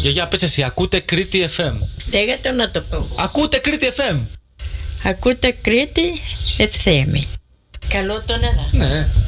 Γιαγιά, πες εσύ, ακούτε Κρήτη FM. Λέγατε να το πω. Ακούτε Κρήτη FM. Ακούτε Κρήτη ευθέμη. Καλό τον εδώ. Ναι.